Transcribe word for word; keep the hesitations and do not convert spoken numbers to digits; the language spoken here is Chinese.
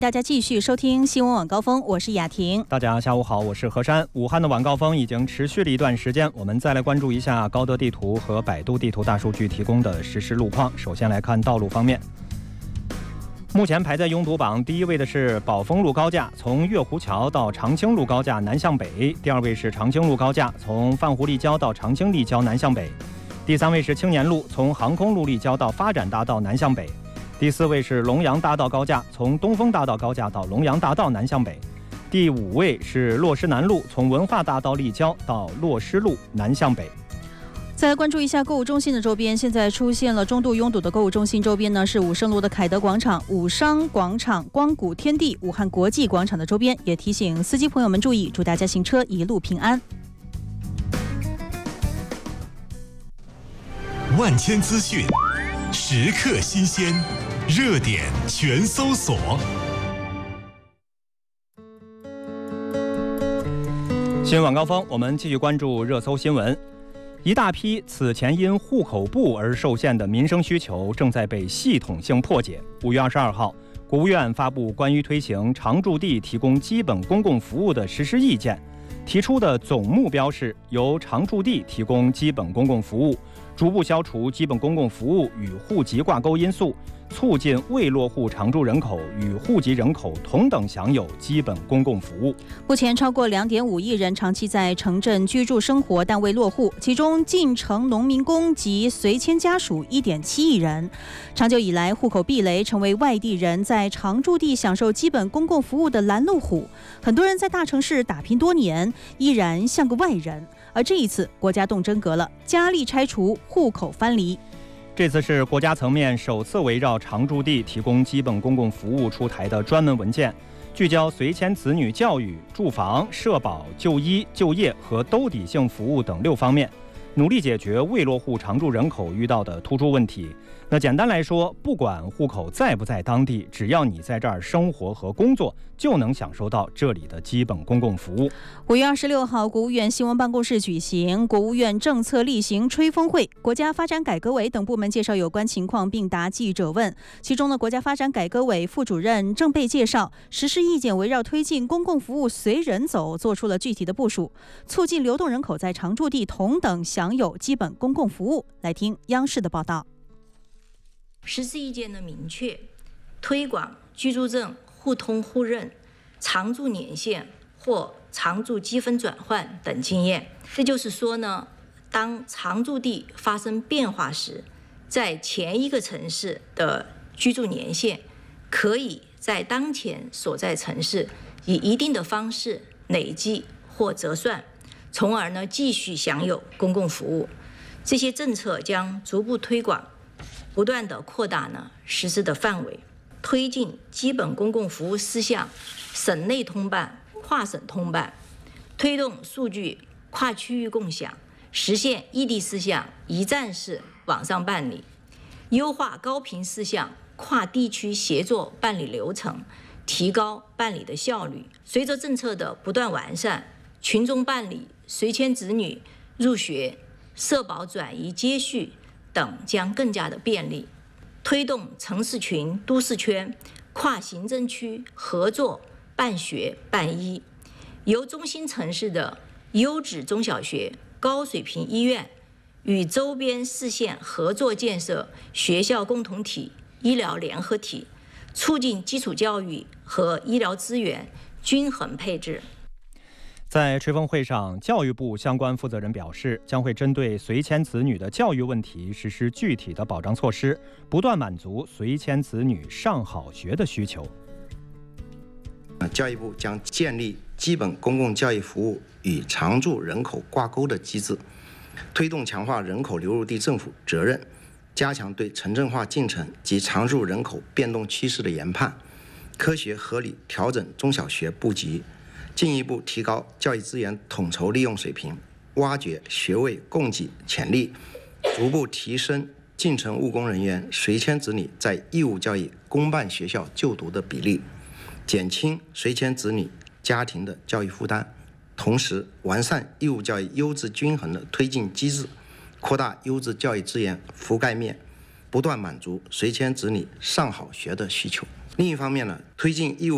大家继续收听新闻晚高峰，我是雅婷。 大家下午好，我是何山。武汉的晚高峰已经持续了一段时间，我们再来关注一下高德地图和百度地图大数据提供的实时路况。首先来看道路方面，目前排在拥堵榜第一位的是宝丰路高架，从月湖桥到长青路高架南向北；第二位是长青路高架，从泛湖立交到长青立交南向北；第三位是青年路，从航空路立交到发展大道南向北；第四位是龙阳大道高架，从东风大道高架到龙阳大道南向北；第五位是洛师南路，从文化大道立交到洛师路南向北。 再来关注一下购物中心的周边，现在出现了中度拥堵的购物中心周边呢，是武胜路的凯德广场、武商广场、光谷天地、武汉国际广场的周边，也提醒司机朋友们注意，祝大家行车一路平安。 万千资讯，时刻新鲜，热点全搜索。 新闻晚高峰，我们继续关注热搜新闻。一大批此前因户口簿而受限的民生需求正在被系统性破解。五月二十二号，国务院发布关于推行常住地提供基本公共服务的实施意见，提出的总目标是由常住地提供基本公共服务，逐步消除基本公共服务与户籍挂钩因素，促进未落户常住人口与户籍人口同等享有基本公共服务。 目前超过 两点五亿人长期在城镇居住生活，但未落户，其中进城农民工及随迁家属 一点七亿人。长久以来，户口壁垒成为外地人在常住地享受基本公共服务的拦路虎。很多人在大城市打拼多年，依然像个外人。而这一次，国家动真格了，加力拆除户口藩篱。 这次是国家层面首次围绕常住地提供基本公共服务出台的专门文件，聚焦随迁子女教育、住房、社保、就医、就业和兜底性服务等六方面，努力解决未落户常住人口遇到的突出问题。那简单来说，不管户口在不在当地，只要你在这儿生活和工作，就能享受到这里的基本公共服务。 五月二十六号，国务院新闻办公室举行国务院政策例行吹风会，国家发展改革委等部门介绍有关情况并答记者问。其中呢，国家发展改革委副主任郑贝介绍，实施意见围绕推进公共服务随人走做出了具体的部署，促进流动人口在常住地同等享有基本公共服务。来听央视的报道。 实施意见的明确，推广居住证互通互认、常住年限或常住积分转换等经验。这就是说呢，当常住地发生变化时，在前一个城市的居住年限可以在当前所在城市以一定的方式累计或折算，从而呢继续享有公共服务。这些政策将逐步推广，不断地扩大呢实施的范围，推进基本公共服务事项省内通办、跨省通办，推动数据跨区域共享，实现异地事项一站式网上办理，优化高频事项跨地区协作办理流程，提高办理的效率。随着政策的不断完善，群众办理随迁子女入学、社保转移接续等将更加的便利，推动城市群、都市圈、跨行政区合作办学办医，由中心城市的优质中小学、高水平医院与周边市县合作建设学校共同体、医疗联合体，促进基础教育和医疗资源均衡配置。 在吹风会上，教育部相关负责人表示，将会针对随迁子女的教育问题实施具体的保障措施，不断满足随迁子女上好学的需求。 教育部将建立基本公共教育服务与常住人口挂钩的机制，推动强化人口流入地政府责任，加强对城镇化进程及常住人口变动趋势的研判，科学合理调整中小学布局，进一步提高教育资源统筹利用水平，挖掘学位供给潜力，逐步提升进城务工人员随迁子女在义务教育公办学校就读的比例，减轻随迁子女家庭的教育负担，同时完善义务教育优质均衡的推进机制，扩大优质教育资源覆盖面，不断满足随迁子女上好学的需求。另一方面呢，推进义务